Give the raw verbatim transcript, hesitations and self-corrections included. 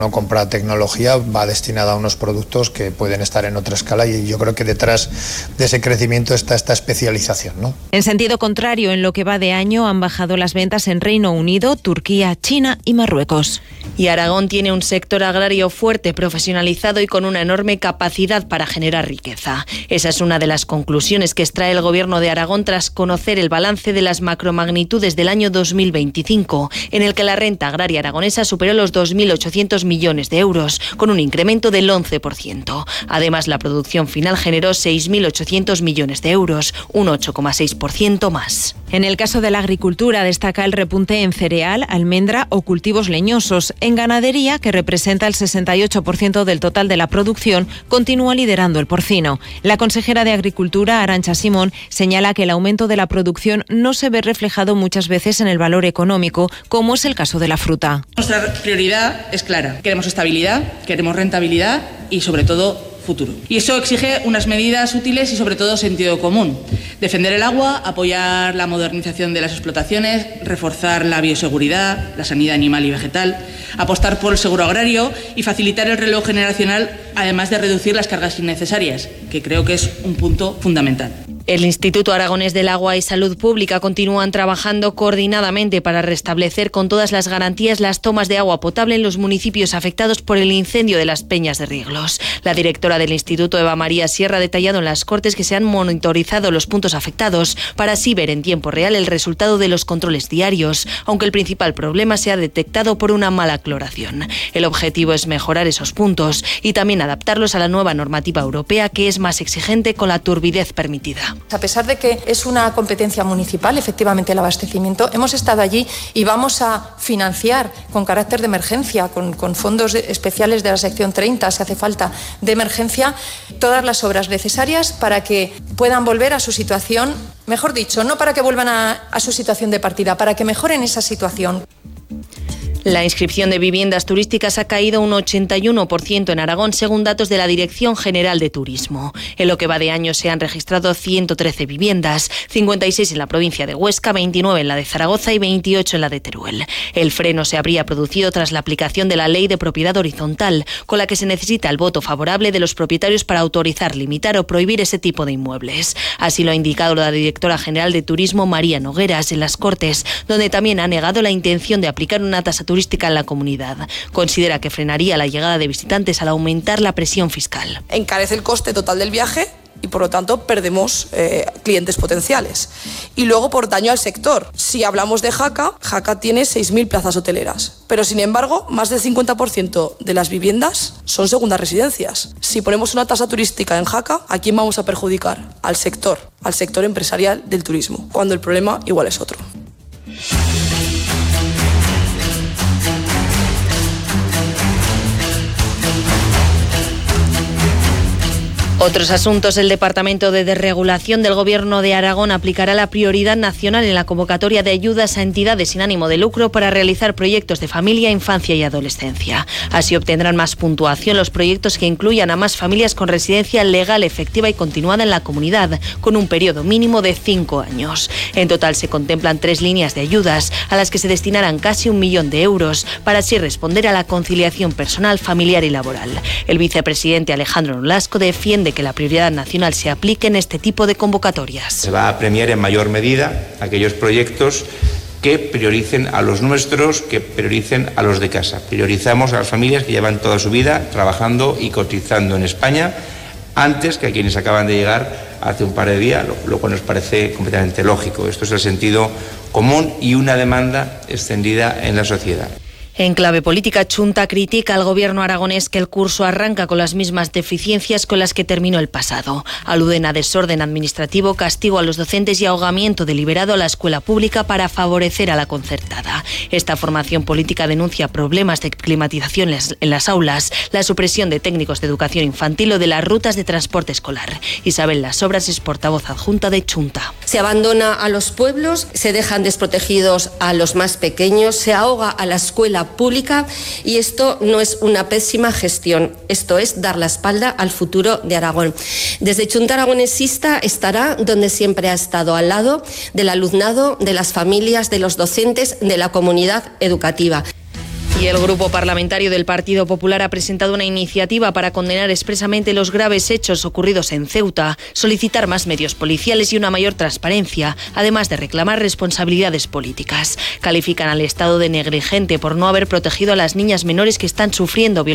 No compra tecnología, va destinada a unos productos que pueden estar en otra escala y yo creo que detrás de ese crecimiento está esta especialización, ¿no? En sentido contrario, en lo que va de año han bajado las ventas en Reino Unido, Turquía, China y Marruecos. Y Aragón tiene un sector agrario fuerte, profesionalizado y con una enorme capacidad para generar riqueza. Esa es una de las conclusiones que extrae el Gobierno de Aragón tras conocer el balance de las macromagnitudes del año dos mil veinticinco, en el que la renta agraria aragonesa superó los dos mil ochocientos millones de euros, con un incremento del once por ciento. Además, la producción final generó seis mil ochocientos millones de euros, un ocho coma seis por ciento más. En el caso de la agricultura destaca el repunte en cereal, almendra o cultivos leñosos. En ganadería, que representa el sesenta y ocho por ciento del total de la producción, continúa liderando el porcino. La consejera de Agricultura, Arantxa Simón, señala que el aumento de la producción no se ve reflejado muchas veces en el valor económico, como es el caso de la fruta. Nuestra prioridad es clara. Queremos estabilidad, queremos rentabilidad y, sobre todo, futuro. Y eso exige unas medidas útiles y, sobre todo, sentido común. Defender el agua, apoyar la modernización de las explotaciones, reforzar la bioseguridad, la sanidad animal y vegetal, apostar por el seguro agrario y facilitar el relevo generacional, además de reducir las cargas innecesarias, que creo que es un punto fundamental. El Instituto Aragonés del Agua y Salud Pública continúan trabajando coordinadamente para restablecer con todas las garantías las tomas de agua potable en los municipios afectados por el incendio de las Peñas de Rieglos. La directora del Instituto, Eva María Sierra, ha detallado en las Cortes que se han monitorizado los puntos afectados para así ver en tiempo real el resultado de los controles diarios, aunque el principal problema se ha detectado por una mala cloración. El objetivo es mejorar esos puntos y también adaptarlos a la nueva normativa europea, que es más exigente con la turbidez permitida. A pesar de que es una competencia municipal, efectivamente, el abastecimiento, hemos estado allí y vamos a financiar con carácter de emergencia, con, con fondos especiales de la sección treinta, si hace falta, de emergencia, todas las obras necesarias para que puedan volver a su situación, mejor dicho, no para que vuelvan a, a su situación de partida, para que mejoren esa situación. La inscripción de viviendas turísticas ha caído un ochenta y uno por ciento en Aragón, según datos de la Dirección General de Turismo. En lo que va de año se han registrado ciento trece viviendas, cincuenta y seis en la provincia de Huesca, veintinueve en la de Zaragoza y veintiocho en la de Teruel. El freno se habría producido tras la aplicación de la Ley de Propiedad Horizontal, con la que se necesita el voto favorable de los propietarios para autorizar, limitar o prohibir ese tipo de inmuebles. Así lo ha indicado la Directora General de Turismo, María Nogueras, en las Cortes, donde también ha negado la intención de aplicar una tasa turística en la comunidad. Considera que frenaría la llegada de visitantes al aumentar la presión fiscal. Encarece el coste total del viaje y, por lo tanto, perdemos eh, clientes potenciales. Y luego, por daño al sector. Si hablamos de Jaca, Jaca tiene seis mil plazas hoteleras, pero, sin embargo, más del cincuenta por ciento de las viviendas son segundas residencias. Si ponemos una tasa turística en Jaca, ¿a quién vamos a perjudicar? Al sector, al sector empresarial del turismo, cuando el problema igual es otro. Otros asuntos. El Departamento de Desregulación del Gobierno de Aragón aplicará la prioridad nacional en la convocatoria de ayudas a entidades sin ánimo de lucro para realizar proyectos de familia, infancia y adolescencia. Así obtendrán más puntuación los proyectos que incluyan a más familias con residencia legal, efectiva y continuada en la comunidad, con un periodo mínimo de cinco años. En total se contemplan tres líneas de ayudas, a las que se destinarán casi un millón de euros, para así responder a la conciliación personal, familiar y laboral. El vicepresidente Alejandro Nolasco defiende que la prioridad nacional se aplique en este tipo de convocatorias. Se va a premiar en mayor medida aquellos proyectos que prioricen a los nuestros, que prioricen a los de casa. Priorizamos a las familias que llevan toda su vida trabajando y cotizando en España antes que a quienes acaban de llegar hace un par de días, lo, lo cual nos parece completamente lógico. Esto es el sentido común y una demanda extendida en la sociedad. En clave política, Chunta critica al gobierno aragonés que el curso arranca con las mismas deficiencias con las que terminó el pasado. Aluden a desorden administrativo, castigo a los docentes y ahogamiento deliberado a la escuela pública para favorecer a la concertada. Esta formación política denuncia problemas de climatización en las aulas, la supresión de técnicos de educación infantil o de las rutas de transporte escolar. Isabel Lasobras es portavoz adjunta de Chunta. Se abandona a los pueblos, se dejan desprotegidos a los más pequeños, se ahoga a la escuela pública y esto no es una pésima gestión, esto es dar la espalda al futuro de Aragón. Desde Chunta Aragonesista estará donde siempre ha estado, al lado del alumnado, de las familias, de los docentes, de la comunidad educativa. Y el Grupo Parlamentario del Partido Popular ha presentado una iniciativa para condenar expresamente los graves hechos ocurridos en Ceuta, solicitar más medios policiales y una mayor transparencia, además de reclamar responsabilidades políticas. Califican al Estado de negligente por no haber protegido a las niñas menores que están sufriendo violencia